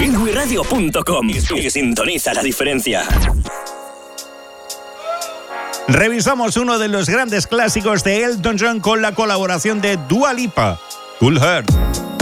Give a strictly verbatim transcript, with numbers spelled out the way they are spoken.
kiwi radio punto com y sintoniza la diferencia. Revisamos uno de los grandes clásicos de Elton John con la colaboración de Dua Lipa, Cool Heart.